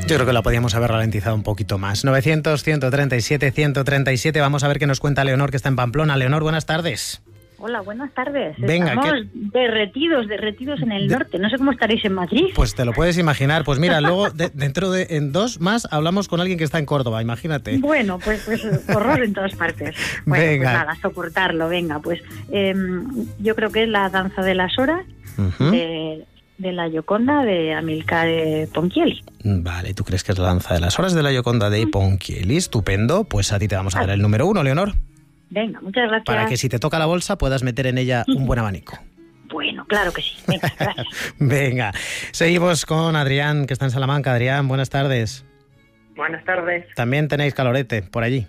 Yo creo que la podíamos haber ralentizado un poquito más. 900-137-137. Vamos a ver qué nos cuenta Leonor, que está en Pamplona. Leonor, buenas tardes. Hola, buenas tardes. Venga, estamos derretidos en el norte. No sé cómo estaréis en Madrid. Pues te lo puedes imaginar. Pues mira, luego en 2 más hablamos con alguien que está en Córdoba, imagínate. Bueno, pues horror en todas partes. Bueno, venga. Pues nada, soportarlo, venga. Pues yo creo que es la danza de las horas de la Gioconda de Amilcare Ponchielli. Vale, ¿tú crees que es la danza de las horas de la Gioconda de Ponchielli? Estupendo. Pues a ti te vamos a dar el número 1, Leonor. Venga, muchas gracias. Para que si te toca la bolsa puedas meter en ella un buen abanico. Bueno, claro que sí. Venga, gracias. Venga, seguimos con Adrián, que está en Salamanca. Adrián, buenas tardes. Buenas tardes. También tenéis calorete por allí.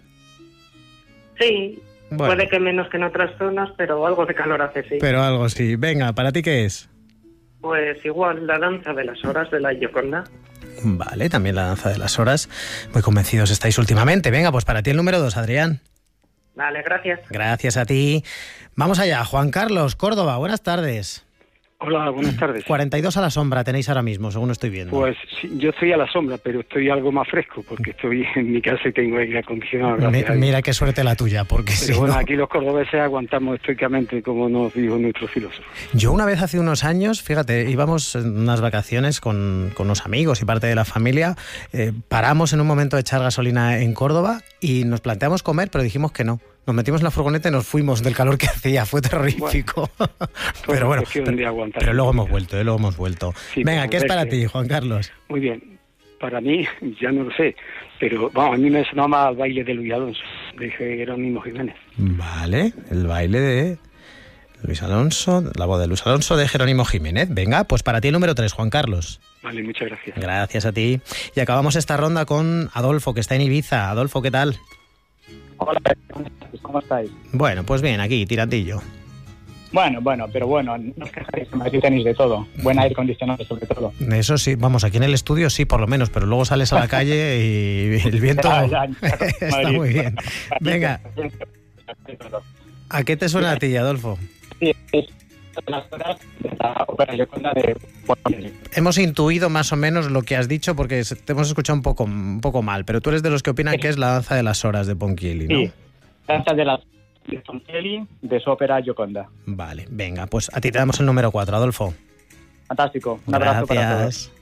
Sí, bueno, puede que menos que en otras zonas, pero algo de calor hace, sí. Pero algo sí. Venga, ¿para ti qué es? Pues igual, la danza de las horas de la Gioconda. Vale, también la danza de las horas. Muy convencidos estáis últimamente. Venga, pues para ti el número 2, Adrián. Vale, gracias. Gracias a ti. Vamos allá, Juan Carlos, Córdoba, buenas tardes. Hola, buenas tardes. 42 a la sombra tenéis ahora mismo, según estoy viendo. Pues sí, yo estoy a la sombra, pero estoy algo más fresco, porque estoy en mi casa y tengo aire acondicionado. Mira qué suerte la tuya, porque pero si bueno, no... aquí los cordobeses aguantamos estoicamente, como nos dijo nuestro filósofo. Yo una vez hace unos años, fíjate, íbamos en unas vacaciones con unos amigos y parte de la familia, paramos en un momento de echar gasolina en Córdoba y nos planteamos comer, pero dijimos que no. Nos metimos en la furgoneta y nos fuimos del calor que hacía, fue terrorífico. Bueno, pero luego hemos vuelto, Sí, venga, ¿qué es para ti, Juan Carlos? Muy bien, para mí, ya no lo sé, pero vamos, a mí me sonaba más el baile de Luis Alonso, de Jerónimo Jiménez. Vale, el baile de Luis Alonso, la voz de Luis Alonso de Jerónimo Jiménez. Venga, pues para ti el número 3, Juan Carlos. Vale, muchas gracias. Gracias a ti. Y acabamos esta ronda con Adolfo, que está en Ibiza. Adolfo, ¿qué tal? Hola, ¿cómo estáis? Bueno, pues bien, aquí, tirantillo. Bueno, pero no os quejáis, aquí tenéis de todo. Buen aire acondicionado, sobre todo. Eso sí, vamos, aquí en el estudio sí, por lo menos, pero luego sales a la calle y el viento está muy bien. Venga, ¿a qué te suena a ti, Adolfo? Sí, es las horas de la ópera Gioconda de Ponchielli. Hemos intuido más o menos lo que has dicho porque te hemos escuchado un poco mal, pero tú eres de los que opinan que es la danza de las horas de Ponchielli, ¿no? Sí, danza de Ponchielli, de su ópera Gioconda. Vale, venga, pues a ti te damos el número 4, Adolfo. Fantástico, un abrazo para todos.